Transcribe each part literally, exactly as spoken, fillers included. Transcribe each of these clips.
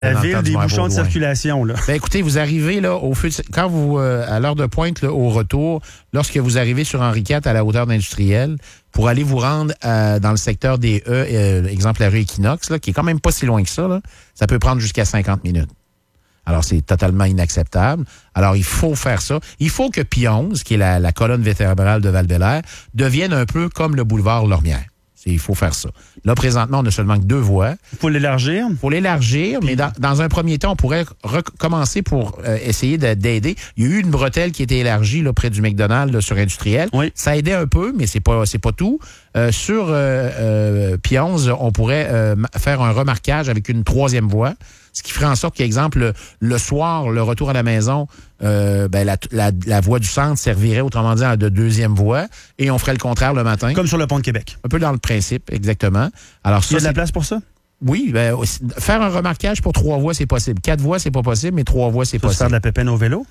La ville des bouchons de circulation, là. Ben, écoutez, vous arrivez, là, au feu de... Quand vous, euh, à l'heure de pointe, là, au retour, lorsque vous arrivez sur Henri quatre à la hauteur d'industriel, pour aller vous rendre euh, dans le secteur des E, euh, exemple la rue Equinox, là, qui est quand même pas si loin que ça, là, ça peut prendre jusqu'à cinquante minutes. Alors, c'est totalement inacceptable. Alors, il faut faire ça. Il faut que Pie onze, qui est la, la colonne vertébrale de Val-Bélair, devienne un peu comme le boulevard Lormière. Il faut faire ça. Là, présentement, on a seulement que deux voies. Il faut l'élargir. Il faut l'élargir, mais dans, dans un premier temps, on pourrait recommencer pour euh, essayer de, d'aider. Il y a eu une bretelle qui a été élargie là, près du McDonald's là, sur Industriel. Oui. Ça aidait un peu, mais c'est pas c'est pas tout. Euh, sur euh, euh, Pie onze, on pourrait euh, faire un remarquage avec une troisième voie, ce qui ferait en sorte qu'exemple, le, le soir, le retour à la maison, euh, ben, la, la, la voie du centre servirait, autrement dit, de deuxième voie, et on ferait le contraire le matin. Comme sur le pont de Québec. Un peu dans le principe, exactement. Alors, ça, il y a de la c'est... place pour ça? Oui, ben, faire un remarquage pour trois voies, c'est possible. Quatre voies, c'est pas possible, mais trois voies, c'est ça possible. Faire de la pépine au vélo?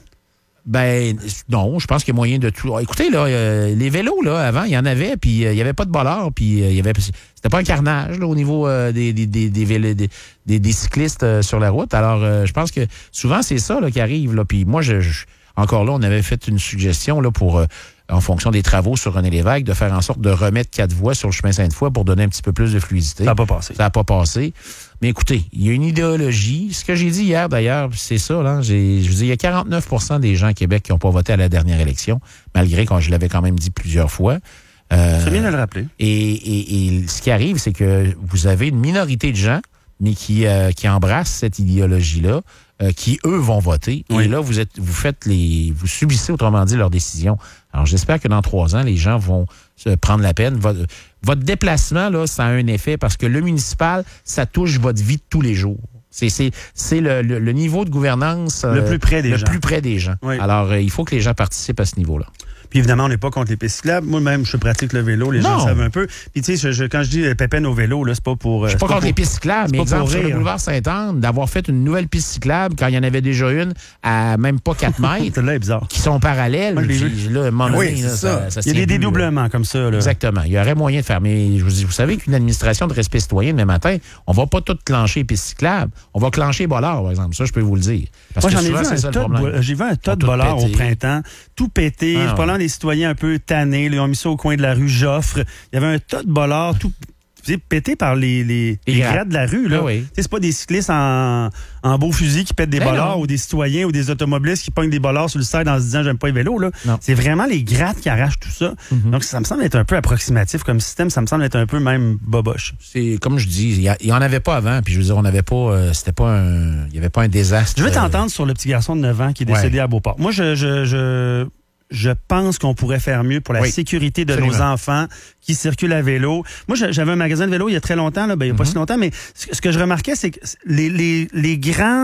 Ben non, je pense qu'il y a moyen de tout. Écoutez, là, euh, les vélos, là, avant, il y en avait, puis euh, il n'y avait pas de bollards, puis euh, il y avait. C'était pas un carnage là, au niveau euh, des, des, des, des, vélos, des, des, des cyclistes euh, sur la route. Alors, euh, je pense que souvent, c'est ça là, qui arrive. Là. Puis moi, je, je, encore là, on avait fait une suggestion là, pour, euh, en fonction des travaux sur René Lévesque, de faire en sorte de remettre quatre voies sur le chemin Sainte-Foy pour donner un petit peu plus de fluidité. Ça n'a pas passé. Ça n'a pas passé. Mais écoutez, il y a une idéologie. Ce que j'ai dit hier, d'ailleurs, c'est ça. Là, j'ai, je vous dis, il y a quarante-neuf pour cent des gens à Québec qui n'ont pas voté à la dernière élection, malgré que je l'avais quand même dit plusieurs fois. Euh, c'est bien de le rappeler. Et, et, et ce qui arrive, c'est que vous avez une minorité de gens, mais qui, euh, qui embrassent cette idéologie-là, euh, qui, eux, vont voter. Oui. Et là, vous êtes, vous faites les, vous subissez, autrement dit, leurs décisions. Alors, j'espère que dans trois ans, les gens vont se prendre la peine. Votre, votre déplacement, là, ça a un effet parce que le municipal, ça touche votre vie de tous les jours. C'est, c'est, c'est le, le, le niveau de gouvernance le plus près des le gens. plus près des gens. Oui. Alors, euh, il faut que les gens participent à ce niveau-là. Puis évidemment, on n'est pas contre les pistes cyclables. Moi-même, je pratique le vélo. Les non. gens le savent un peu. Puis tu sais, je, je, quand je dis pépène au vélo, là, c'est pas pour... Je suis pas contre pour, les pistes cyclables, mais exemple, sur le boulevard Sainte-Anne, d'avoir fait une nouvelle piste cyclable quand il y en avait déjà une à même pas quatre mètres, là est bizarre. Qui sont parallèles. Moi, puis, là, à un moment oui, donné, là, ça. Ça, ça il y a des dédoublements comme ça. Là. Exactement. Il y aurait moyen de faire. Mais je vous, vous savez qu'une administration de respect citoyen, demain matin, on va pas tout clencher les pistes cyclables. On va clencher bollard, par exemple. Ça, je peux vous le dire. Parce Moi, que j'en ai souvent, vu c'est un ça tas le problème. de, j'ai vu un tas de bollard au printemps, tout pété. Ah, je parlais des citoyens un peu tannés. Là, ils ont mis ça au coin de la rue Joffre. Il y avait un tas de bollards, tout pété par les, les, les grattes de la rue. Là. Oui. C'est pas des cyclistes en, en beau fusil qui pètent des ben bollards non. ou des citoyens ou des automobilistes qui pognent des bollards sur le side en se disant « j'aime pas les vélos ». Là. C'est vraiment les grattes qui arrachent tout ça. Mm-hmm. Donc, ça me semble être un peu approximatif comme système. Ça me semble être un peu même boboche. C'est comme je dis, il y en avait pas avant. Puis je veux dire, on n'avait pas... Euh, c'était pas un... Il y avait pas un désastre. Je veux t'entendre euh... sur le petit garçon de neuf ans qui est décédé ouais. à Beauport. Moi, je... je, je... Je pense qu'on pourrait faire mieux pour la oui, sécurité de absolument. Nos enfants qui circulent à vélo. Moi, j'avais un magasin de vélo il y a très longtemps, là, ben, il n'y a mm-hmm. pas si longtemps, mais ce que je remarquais, c'est que les, les, les grands...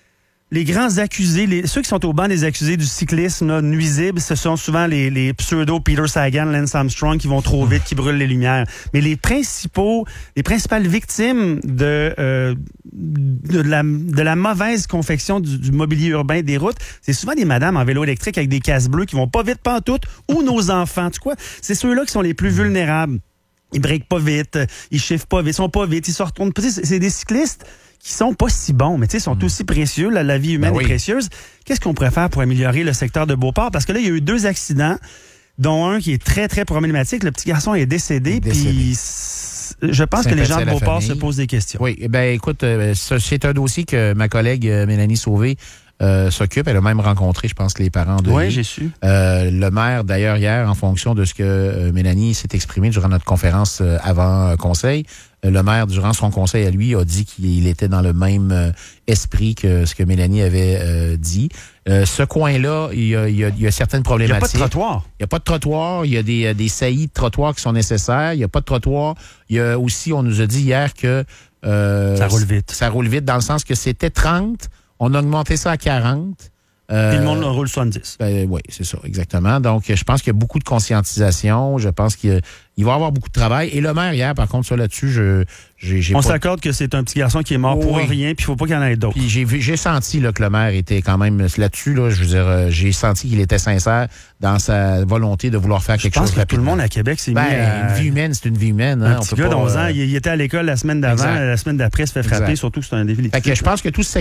Les grands accusés, les, ceux qui sont au banc des accusés du cyclisme là, nuisible, ce sont souvent les, les pseudo Peter Sagan, Lance Armstrong qui vont trop vite, qui brûlent les lumières. Mais les principaux, les principales victimes de, euh, de, la, de la mauvaise confection du, du mobilier urbain des routes, c'est souvent des madames en vélo électrique avec des casques bleus qui vont pas vite pantoute ou nos enfants. Tu vois, c'est ceux-là qui sont les plus vulnérables. Ils breakent pas vite, ils chiffrent pas vite, ils sont pas vite, ils se retournent. C'est des cyclistes qui sont pas si bons, mais tu sais, sont mmh. aussi précieux. La, la vie humaine ben oui. est précieuse. Qu'est-ce qu'on pourrait faire pour améliorer le secteur de Beauport? Parce que là, il y a eu deux accidents, dont un qui est très, très problématique. Le petit garçon est décédé, puis je pense que les gens de Beauport se posent des questions. Oui, ben écoute, euh, c'est un dossier que ma collègue euh, Mélanie Sauvé Euh, s'occupe. Elle a même rencontré, je pense, les parents de Oui, j'ai su. Euh, le maire, d'ailleurs, hier, en fonction de ce que euh, Mélanie s'est exprimée durant notre conférence euh, avant euh, conseil, euh, le maire, durant son conseil à lui, a dit qu'il était dans le même euh, esprit que ce que Mélanie avait euh, dit. Euh, ce coin-là, il y a, il y a, il y a certaines problématiques. Il n'y a pas de trottoir. Il n'y a pas de trottoir. Il y a des, des saillies de trottoir qui sont nécessaires. Il n'y a pas de trottoir. Il y a aussi, on nous a dit hier que... Euh, ça roule vite. Ça roule vite dans le sens que c'était trente. On a augmenté ça à quarante. Euh, Et le monde roule soixante-dix. Ben, oui, c'est ça, exactement. Donc, je pense qu'il y a beaucoup de conscientisation. Je pense qu'il il va y avoir beaucoup de travail. Et le maire, hier, par contre, ça là-dessus, je j'ai, j'ai On pas... s'accorde que c'est un petit garçon qui est mort oui. pour rien, puis il faut pas qu'il y en ait d'autres. Puis j'ai, j'ai senti là, que le maire était quand même là-dessus. Là, je veux dire, j'ai senti qu'il était sincère dans sa volonté de vouloir faire je quelque chose. Je pense que tout le monde à Québec s'est ben, mis à... Une vie humaine, c'est une vie humaine. Hein, un petit gars d'onze ans, il était à l'école la semaine d'avant, exact. La semaine d'après, il se fait frapper, exact. Surtout que c'est un défi. Fait que je pense que tout ce